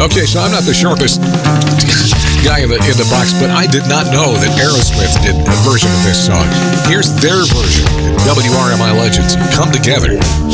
Okay, so I'm not the sharpest guy in the box, but I did not know that Aerosmith did a version of this song. Here's their version. WRMI Legends. Come Together.